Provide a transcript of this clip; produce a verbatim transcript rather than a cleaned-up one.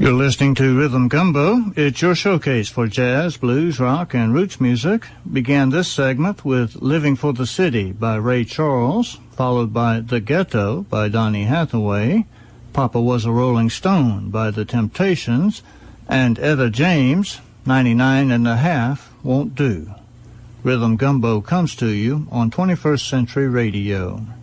You're listening to Rhythm Gumbo. It's your showcase for jazz, blues, rock, and roots music. Began this segment with Living for the City by Ray Charles, followed by The Ghetto by Donny Hathaway, Papa Was a Rolling Stone by The Temptations, and Etta James, ninety-nine and a half Won't Do. Rhythm Gumbo comes to you on twenty-first Century Radio.